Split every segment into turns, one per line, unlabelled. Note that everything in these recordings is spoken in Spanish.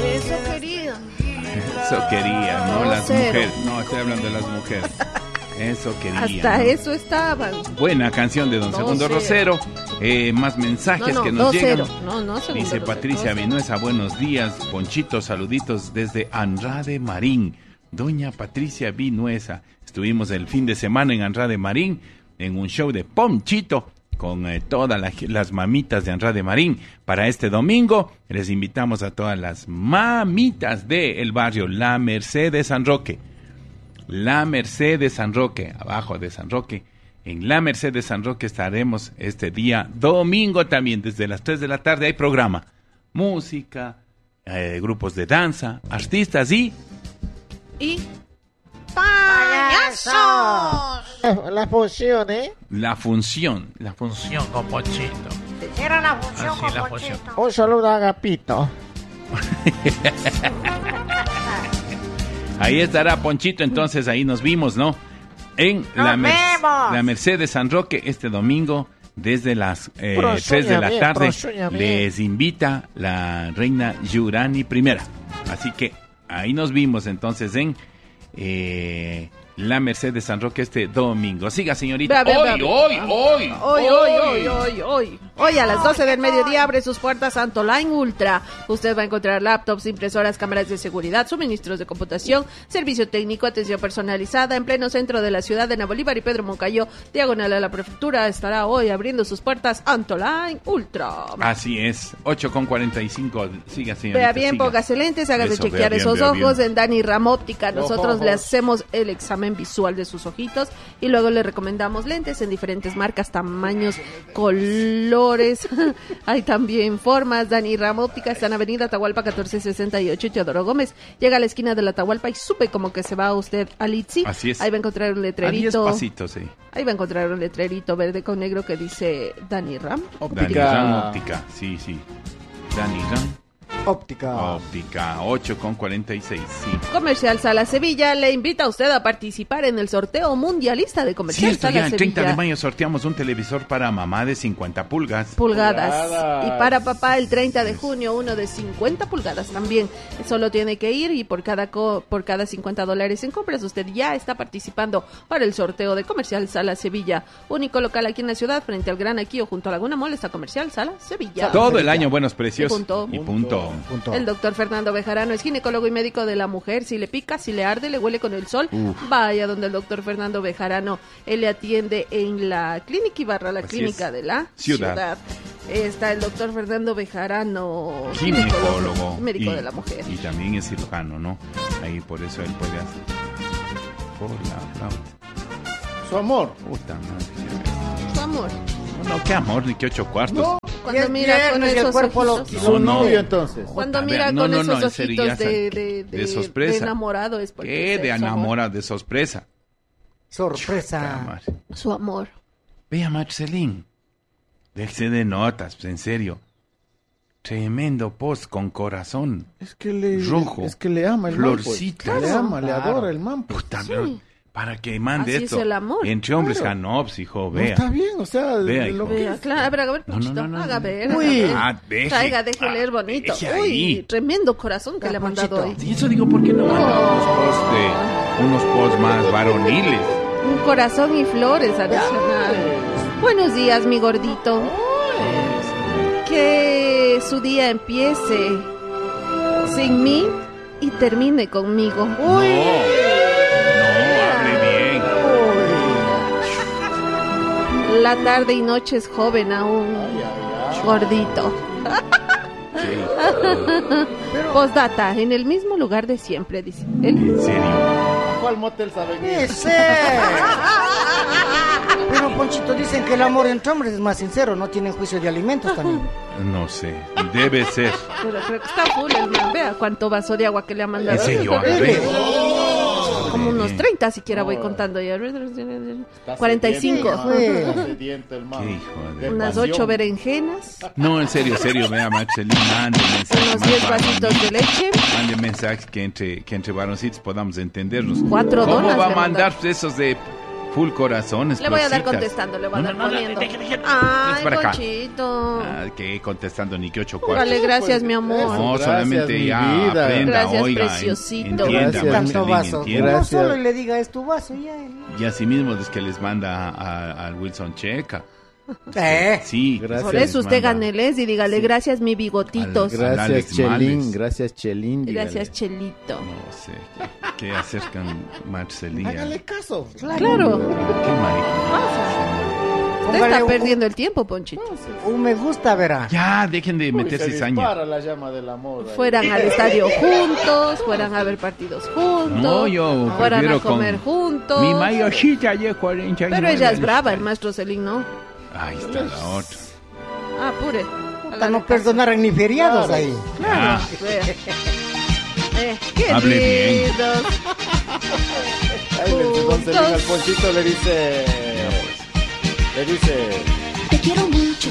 Eso quería.
Eso quería, no las mujeres. No, estoy hablando de las mujeres. Eso quería.
Hasta
¿no?
eso estaban.
Buena canción de Don Segundo Rosero. Más mensajes que nos llegan. Dice Patricia Vinuesa, buenos días. Ponchito, saluditos desde Andrade Marín. Doña Patricia Vinuesa. Estuvimos el fin de semana en Andrade Marín en un show de Ponchito con todas las mamitas de Andrade Marín. Para este domingo les invitamos a todas las mamitas del barrio La Merced de San Roque. La Merced de San Roque, abajo de San Roque. En La Merced de San Roque estaremos este día domingo también, desde las 3 de la tarde hay programa. Música, grupos de danza, artistas y
¡payasos!
La función, ¿eh?
La función con Ponchito.
Era la función
Así
con
la
Ponchito.
función.
Un saludo a Agapito.
Ahí estará Ponchito, entonces ahí nos vimos, ¿no? En la Merced de San Roque este domingo desde las 3 de la tarde. Les invita la reina Yurani I. Así que ahí nos vimos entonces en La Merced de San Roque este domingo. Siga, señorita.
Hoy a las 12 del mediodía abre sus puertas Antoline Ultra. Usted va a encontrar laptops, impresoras, cámaras de seguridad, suministros de computación, servicio técnico, atención personalizada en pleno centro de la ciudad de Ana Bolívar y Pedro Moncayo, diagonal a la prefectura. Estará hoy abriendo sus puertas Antoline Ultra.
Así es, 8:45. Siga, señorita.
Vea bien, póngase lentes, hágase chequear esos ojos en Dani Ram Óptica. Nosotros le hacemos el examen visual de sus ojitos y luego le recomendamos lentes en diferentes marcas, tamaños, colores. Hay también formas. Dani Ram Óptica está en Avenida Atahualpa 1468 Teodoro Gómez. Llega a la esquina de la Atahualpa y supe como que se va usted a Litsi.
Así es.
Ahí va a encontrar un letrerito.
A 10 pasitos, sí.
Ahí va a encontrar un letrerito verde con negro que dice Dani Ram
Dani Ram Óptica, sí. Dani Ram
Óptica
8:46, sí.
Comercial Sala Sevilla le invita a usted a participar en el sorteo mundialista de Comercial
Cierto,
Sala
ya el
Sevilla.
30 de mayo sorteamos un televisor para mamá de 50 pulgadas.
Pulgadas. Y para papá el 30 de junio uno de 50 pulgadas también. Solo tiene que ir y por cada $50 en compras usted ya está participando para el sorteo de Comercial Sala Sevilla. Único local aquí en la ciudad frente al Gran Aquío junto a Laguna Mall está Comercial Sala Sevilla.
Todo el año buenos precios.
Y punto. El doctor Fernando Bejarano es ginecólogo y médico de la mujer. Si le pica, si le arde, le huele con el sol, vaya donde el doctor Fernando Bejarano. Él le atiende en la clínica Ibarra, la clínica de la ciudad. Está el doctor Fernando Bejarano,
ginecólogo,
médico de la mujer.
Y también es cirujano, ¿no? Ahí por eso él puede hacer por la flauta.
Su amor.
Puta madre.
Su amor.
No, qué amor, ni qué 8 cuartos.
No,
cuando mira con esos ojitos.
Su novio, entonces.
Cuando mira con esos ojitos
de sorpresa.
de enamorado es porque
¿Qué de enamorado? De sorpresa.
Sorpresa.
Su amor.
Vea, Marcelín. Déjese de notas, en serio. Tremendo post con corazón.
Es que le
rojo.
Es que le ama el
florcita.
Man, pues. Le ama, le adora el man. Pues.
Puta, sí. Para que mande
así
esto.
Es el amor.
Entre hombres, Janops, hijo, vea.
No, está bien, o sea,
vea,
lo que
vea, claro, a ver, Ponchito,
no.
haga ver.
Uy.
Traiga, deje leer bonito. Uy, tremendo corazón que le ha mandado hoy.
Y eso digo, ¿por qué no manda unos posts más varoniles?
Un corazón y flores adicional. Buenos días, mi gordito. Que su día empiece sin mí y termine conmigo.
Uy.
La tarde y noche es joven aún, gordito. Postdata, en el mismo lugar de siempre, dice él.
¿En serio?
¿Cuál motel saben?
¡Ese! Pero, Ponchito, dicen que el amor entre hombres es más sincero, no tienen juicio de alimentos también.
No sé, debe ser.
Pero creo que está full el man, vea cuánto vaso de agua que le ha mandado.
¿En serio? A ver.
Como unos 30 siquiera voy contando ya. 45. Unas 8 berenjenas.
No, en serio, vea, Marcelín, mande mensajes.
Unos 10 vasitos de leche.
Mande mensajes que entre varoncitos podamos entendernos.
4 donas.
¿Cómo va a mandar esos de full corazones.
Le voy a dar contestando, le voy a dar poniendo. Ay, Ponchito.
¿Qué contestando? Ni que 8 cuartos.
Vale, gracias, mi amor.
No, gracias, solamente ya aprenda,
gracias,
oiga.
Preciosito.
Entienda,
tanto vaso. Uno solo y le diga, es tu vaso, ya.
Y así mismo es que les manda al Wilson Checa.
Sí,
gracias.
Por eso usted ganeles y dígale gracias, mi bigotitos.
Gracias, Chelín. Gracias, Chelín.
Gracias, Chelito.
No sé, ¿qué acercan Marcelía?
Hágale caso.
Claro.
Qué marico.
Usted está perdiendo el tiempo, Ponchito.
Me gusta, verá.
Ya, dejen de meterse cizaña.
Para la llama del amor.
Fueran al estadio juntos, fueran a ver partidos juntos.
No, yo
fueran a comer juntos.
Mi mayocita ya 40 años.
Pero ella es brava, el maestro Celín, ¿no?
Ahí está la otra.
Pure.
Puta, no perdonaran ni feriados ahí.
Claro. Qué
hable bien.
lindos.
Entonces al Ponchito le dice...
Te quiero mucho.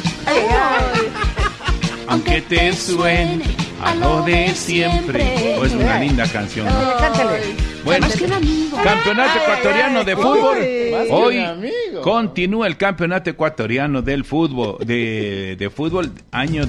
Aunque te suene a lo de siempre. Es una linda canción, ¿no?
Cántale.
Bueno, campeonato ecuatoriano de fútbol. Hoy continúa el campeonato ecuatoriano del fútbol, de fútbol año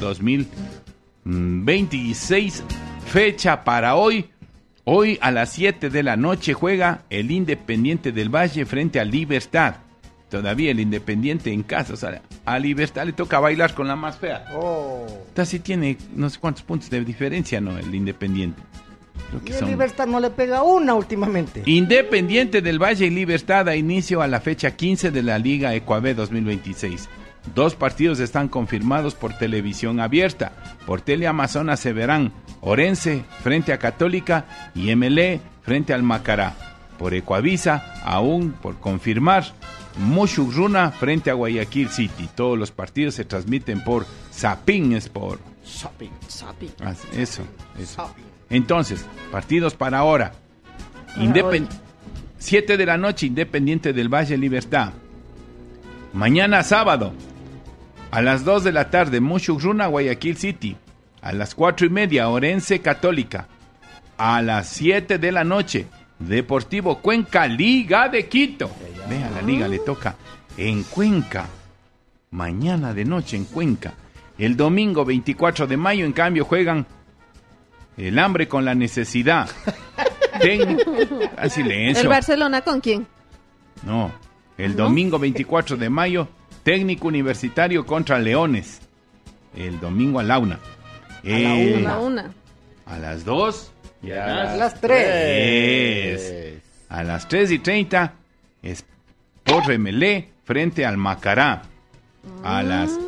2026. Fecha para hoy. Hoy a las 7 de la noche juega el Independiente del Valle frente al Libertad. Todavía el Independiente en casa, o sea, a Libertad le toca bailar con la más fea. Entonces sí tiene no sé cuántos puntos de diferencia, ¿no? El Independiente.
Y el Libertad no le pega una últimamente.
Independiente del Valle y Libertad da inicio a la fecha 15 de la Liga Ecuabé 2026. 2 partidos están confirmados por televisión abierta. Por Teleamazonas se verán Orense frente a Católica y MLE frente al Macará. Por Ecuavisa, aún por confirmar, Mushurruna frente a Guayaquil City. Todos los partidos se transmiten por Sapin Sport.
Sapin.
Eso. Entonces, partidos para ahora. 7 de la noche, Independiente del Valle, Libertad. Mañana sábado, a las 2 de la tarde, Mushurruna, Guayaquil City. A las 4:30, Orense, Católica. A las 7 de la noche, Deportivo Cuenca, Liga de Quito. Vea, la liga le toca en Cuenca. Mañana de noche en Cuenca. El domingo 24 de mayo, en cambio, juegan el hambre con la necesidad. Silencio.
¿El Barcelona con quién?
No, el domingo 24 de mayo, Técnico Universitario contra Leones. El domingo a la 1.
A la 1.
A las 2.
Y a las 3.
A las 3:30 es Sport MLE frente al Macará. A las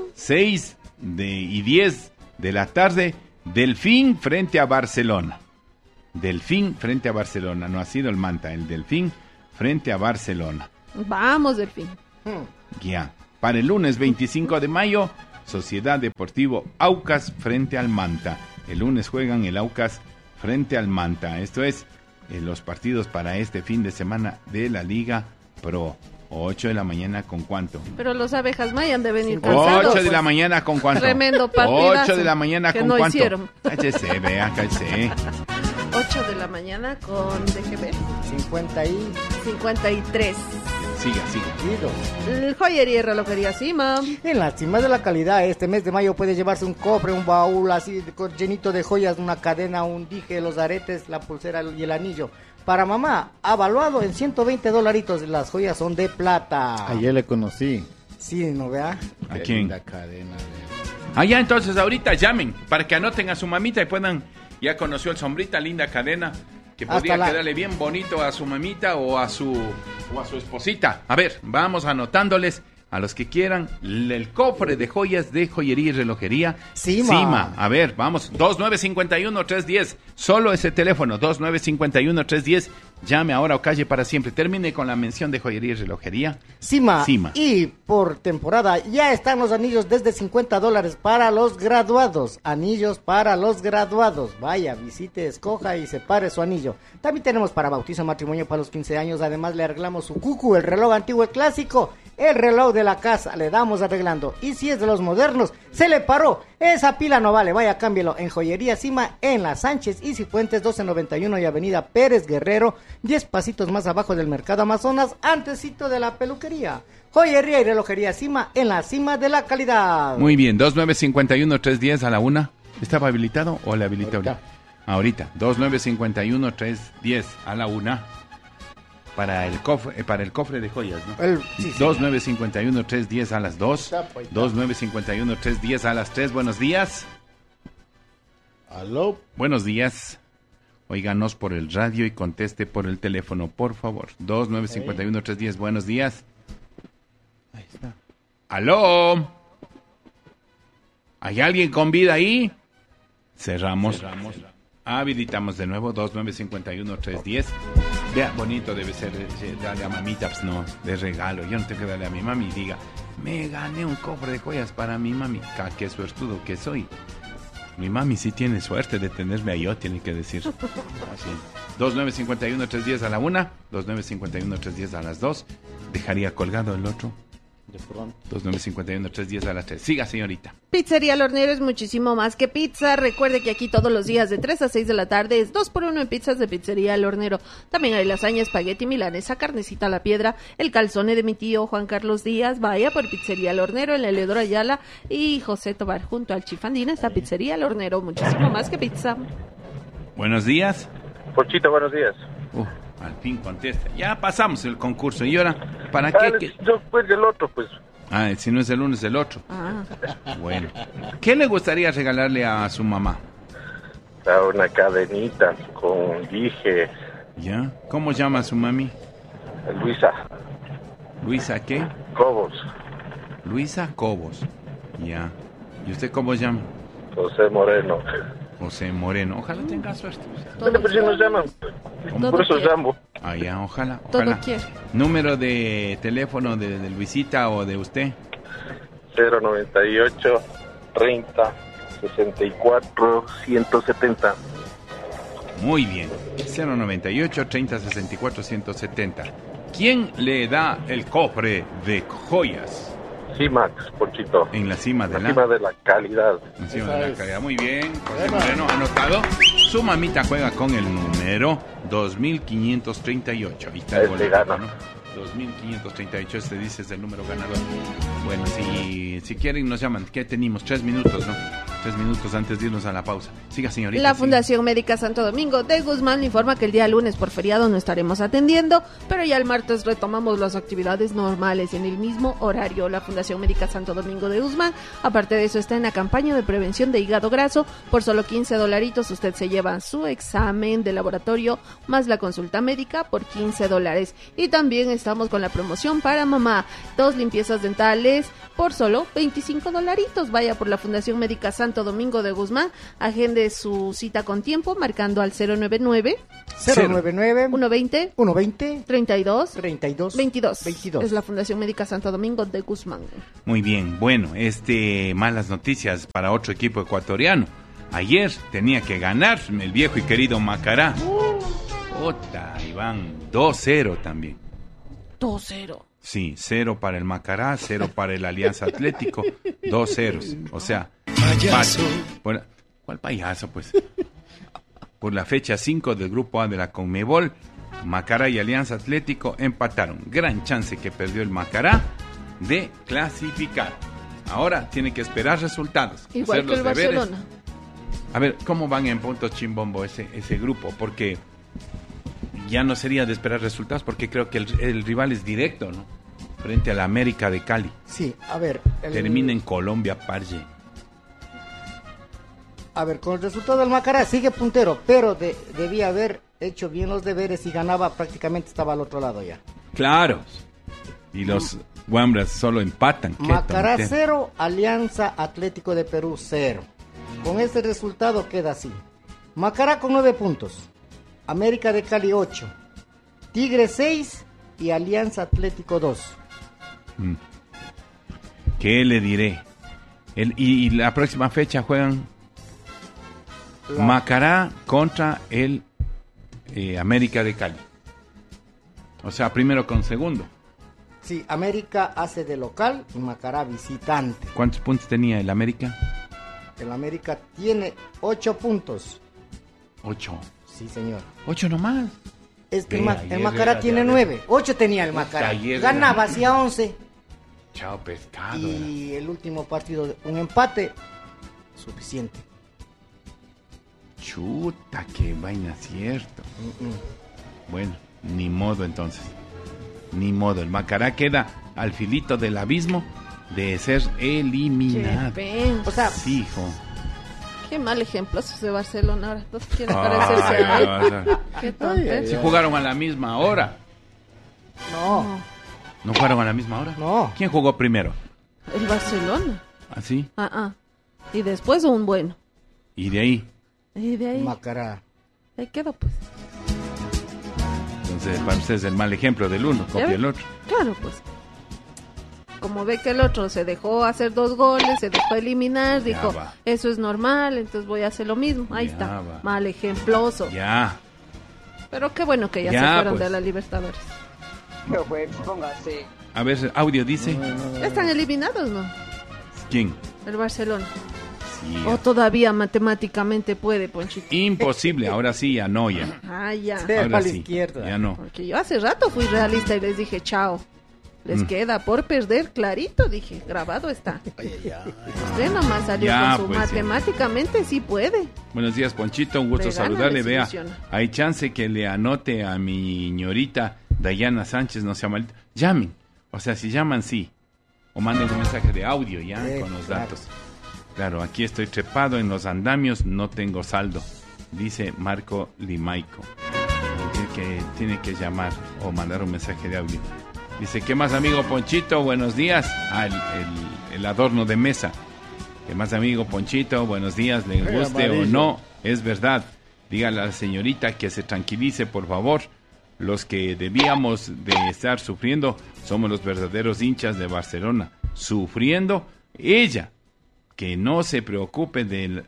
6:10 de la tarde, Delfín frente a Barcelona. Delfín frente a Barcelona. No ha sido el Manta, el Delfín frente a Barcelona.
Vamos, Delfín.
Ya. Para el lunes 25 de mayo, Sociedad Deportivo Aucas frente al Manta. El lunes juegan el Aucas frente al Manta. Esto es los partidos para este fin de semana de la Liga Pro. 8 de la mañana con cuánto.
Pero los abejas mayan de venir cansados.
8 de la mañana con cuánto.
Tremendo partidazo.
8 de la mañana con
no
cuánto.
Hicieron.
Cállese, vea, cállese.
8 de la mañana con, déjeme ver, 53.
Siga.
El joyería y relojería Cima.
En la cima de la calidad, este mes de mayo puede llevarse un cofre, un baúl así llenito de joyas, una cadena, un dije, los aretes, la pulsera y el anillo. Para mamá, avaluado en $120. Las joyas son de plata.
Ayer le conocí.
Sí, ¿no vea?
¿A quién?
La cadena de...
Allá entonces ahorita llamen para que anoten a su mamita y puedan, ya conoció el sombrita, linda cadena, que podría quedarle bien bonito a su mamita o a su esposita. A ver, vamos anotándoles a los que quieran el cofre de joyas de joyería y relojería Cima. A ver, vamos, 2951-310, solo ese teléfono, 2951-310. Llame ahora o calle para siempre. Termine con la mención de joyería y relojería
Cima. Y por temporada ya están los anillos desde $50 para los graduados. Anillos para los graduados. Vaya, visite, escoja y separe su anillo. También tenemos para bautizo, matrimonio, para los 15 años. Además le arreglamos su cucu, el reloj antiguo, el clásico. El reloj de la casa le damos arreglando. Y si es de los modernos, se le paró. Esa pila no vale, vaya, cámbielo. En Joyería Cima, en la Sánchez y Cifuentes 1291 y Avenida Pérez Guerrero, 10 pasitos más abajo del Mercado Amazonas, antesito de la peluquería. Joyería y relojería Cima, en la cima de la calidad.
Muy bien, 2951-310 a la 1. ¿Estaba habilitado o le habilité ahorita? 2951-310 a la 1. Para el cofre de joyas, ¿no? 2951-310 a las 2. 2951-310 a las 3. Buenos días.
¿Aló?
Buenos días. Óiganos por el radio y conteste por el teléfono, por favor. 2951-310. Buenos días. Ahí está. ¿Aló? ¿Hay alguien con vida ahí? Cerramos. Habilitamos de nuevo 2951-310. Vea, bonito debe ser darle a mamita, pues no, de regalo. Yo no tengo que darle a mi mami y diga, me gané un cofre de joyas para mi mami. Qué suertudo que soy. Mi mami sí tiene suerte de tenerme a yo, tiene que decir. Así. 2951-310 a la 1, 2951-310 a las 2. Dejaría colgado el otro.
De pronto.
2951-310 a las 3. Siga, señorita.
Pizzería El Hornero es muchísimo más que pizza. Recuerde que aquí todos los días de 3 a 6 de la tarde es 2x1 en pizzas de Pizzería El Hornero. También hay lasaña, espagueti, milanesa, carnecita a la piedra, el calzone de mi tío Juan Carlos Díaz. Vaya por Pizzería El Hornero en la Eleodoro Ayala y José Tobar junto al Chifandina. Está Pizzería El Hornero, muchísimo más que pizza.
Buenos días.
Pochito, buenos días.
Al fin contesta. Ya pasamos el concurso. ¿Y ahora para qué?
Yo pues del otro, pues.
Si no es el uno, es el otro. Bueno. ¿Qué le gustaría regalarle a su mamá?
Una cadenita con dije.
¿Ya? ¿Cómo llama a su mami?
Luisa.
¿Luisa qué?
Cobos.
Luisa Cobos. Ya. ¿Y usted cómo llama?
José Moreno.
José Moreno. Ojalá tenga suerte.
Pero si nos llaman. Por eso llamo.
Ya, ojalá.
Todo quiere.
¿Número de teléfono de Luisita o de usted?
098 30 64 170.
Muy bien. 098 30 64 170. ¿Quién le da el cofre de joyas?
CIMAX, Pochito.
En la cima de la
calidad.
Encima de la calidad. Muy bien. José Moreno, anotado. Su mamita juega con el número 2538. Ahí está el boleto, ¿no? 2538, este dice es el número ganador. Bueno, si quieren nos llaman. ¿Qué tenemos? 3 minutos, ¿no? 3 minutos antes de irnos a la pausa. Siga, señorita.
La Fundación Médica Santo Domingo de Guzmán informa que el día lunes por feriado no estaremos atendiendo, pero ya el martes retomamos las actividades normales en el mismo horario. La Fundación Médica Santo Domingo de Guzmán, aparte de eso, está en la campaña de prevención de hígado graso. Por solo $15 usted se lleva su examen de laboratorio más la consulta médica por $15. Y también estamos con la promoción para mamá, 2 limpiezas dentales por solo $25. Vaya por la Fundación Médica Santo Domingo de Guzmán, agende su cita con tiempo marcando al 099 120 32 22. Es la Fundación Médica Santo Domingo de Guzmán.
Muy bien, bueno, malas noticias para otro equipo ecuatoriano. Ayer tenía que ganar el viejo y querido Macará. Iván, 2-0 también.
2-0.
Sí, 0 para el Macará, 0 para el Alianza Atlético, 2 ceros. O sea,
payaso.
¿Cuál payaso, pues? Por la fecha 5 del Grupo A de la Conmebol, Macará y Alianza Atlético empataron. Gran chance que perdió el Macará de clasificar. Ahora tiene que esperar resultados.
Igual
hacer
que el
los deberes.
Barcelona.
A ver, ¿cómo van en puntos chimbombo ese grupo? Porque ya no sería de esperar resultados, porque creo que el rival es directo, ¿no? Frente a la América de Cali.
Sí, a ver.
Termina en Colombia, Parge.
A ver, con el resultado del Macará sigue puntero, pero debía haber hecho bien los deberes y ganaba, prácticamente estaba al otro lado ya.
Claro. Y los Guambras solo empatan.
Macará 0, Alianza Atlético de Perú 0. Con este resultado queda así. Macará con 9 puntos. América de Cali 8. Tigre 6 y Alianza Atlético 2.
¿Qué le diré? Y la próxima fecha juegan Macará contra el América de Cali. O sea, primero con segundo.
Sí, América hace de local y Macará visitante.
¿Cuántos puntos tenía el América?
El América tiene 8 puntos.
8.
Sí, señor.
8 nomás.
Es que el Macará tiene 9. 8 tenía el Macará. Ganaba, hacía 11.
Chao pescado.
Y el último partido, un empate, suficiente.
Chuta, qué vaina, cierto. Bueno, ni modo entonces. Ni modo. El Macará queda al filito del abismo de ser eliminado.
O sea,
sí, hijo.
Qué mal ejemplo esos de Barcelona ahora. Todos quieren parecerse a él. Qué tontería.
Si jugaron a la misma hora. ¿No jugaron a la misma hora?
No.
¿Quién jugó primero?
El Barcelona.
¿Ah, sí?
Y después un bueno.
¿Y de ahí?
Macará.
Ahí quedó, pues.
Entonces, para ustedes el mal ejemplo del uno, copia el otro.
Claro, pues. Como ve que el otro se dejó hacer 2 goles, se dejó eliminar, dijo, eso es normal, entonces voy a hacer lo mismo. Ahí está, mal ejemploso.
Ya.
Pero qué bueno que ya se fueron de la Libertadores.
Pero pues, póngase.
A ver, audio dice.
¿Están eliminados, no?
¿Quién?
El Barcelona.
Sí.
O todavía matemáticamente puede, Ponchito.
Imposible, ahora sí, ya no, ya.
Ya.
Ahora
sí,
izquierda. Ya no.
Porque yo hace rato fui realista y les dije, chao. Les queda por perder, clarito, dije, grabado está. Usted nomás salió con su matemáticamente, sí puede.
Buenos días, Ponchito, un gusto saludarle. Vea, hay chance que le anote a mi ñorita Dayana Sánchez, no sea malito. Llamen, o sea, si llaman, sí. O manden un mensaje de audio ya con los datos. Claro, aquí estoy trepado en los andamios, no tengo saldo, dice Marco Limaico. Tiene que llamar o mandar un mensaje de audio. Dice, ¿qué más, amigo Ponchito? Buenos días. El adorno de mesa. ¿Qué más, amigo Ponchito? Buenos días, le guste o no, es verdad. Dígale a la señorita que se tranquilice, por favor. Los que debíamos de estar sufriendo somos los verdaderos hinchas de Barcelona. Sufriendo ella. Que no se preocupe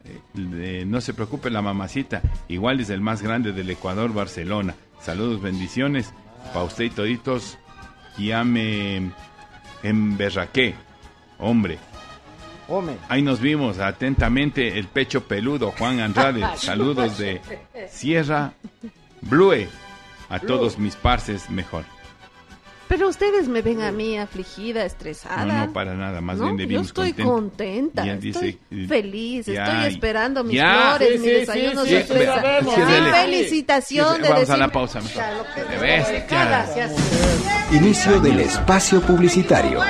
no se preocupe la mamacita. Igual es el más grande del Ecuador, Barcelona. Saludos, bendiciones. Pa' usted y toditos. Ya me emberraqué, hombre. Ahí nos vimos, atentamente, el pecho peludo, Juan Andrade. Saludos de Sierra Blue. A todos mis parces, mejor.
Pero ustedes me ven a mí afligida, estresada.
No, para nada, más bien debimos.
Yo estoy contenta, estoy feliz, estoy esperando mis flores, mi desayuno sorpresa. Sin felicitación.
Vamos a la pausa.
Gracias.
Inicio del espacio publicitario.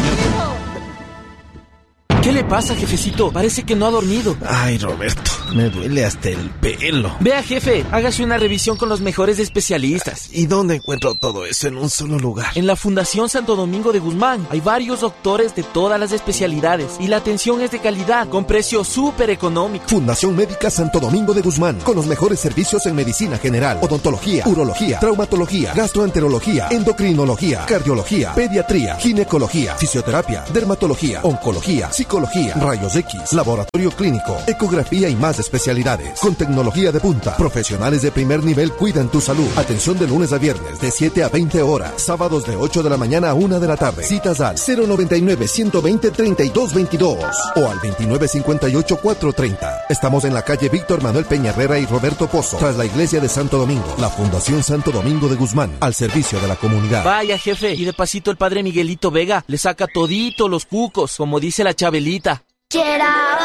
¿Qué le pasa, jefecito? Parece que no ha dormido.
Ay, Roberto, me duele hasta el pelo.
Vea, jefe, hágase una revisión con los mejores especialistas.
¿Y dónde encuentro todo eso en un solo lugar?
En la Fundación Santo Domingo de Guzmán. Hay varios doctores de todas las especialidades y la atención es de calidad, con precio súper económico.
Fundación Médica Santo Domingo de Guzmán, con los mejores servicios en medicina general, odontología, urología, traumatología, gastroenterología, endocrinología, cardiología, pediatría, ginecología, fisioterapia, dermatología, oncología, psicología, rayos X, laboratorio clínico, ecografía y más especialidades. Con tecnología de punta, profesionales de primer nivel cuidan tu salud. Atención de lunes a viernes de 7 a 20 horas, sábados de 8 de la mañana a 1 de la tarde. Citas al 099-120-3222 o al 2958-430. Estamos en la calle Víctor Manuel Peña Herrera y Roberto Pozo, tras la iglesia de Santo Domingo. La Fundación Santo Domingo de Guzmán, al servicio de la comunidad.
Vaya, jefe, y de pasito el padre Miguelito Vega le saca todito los cucos, como dice la Chabelita.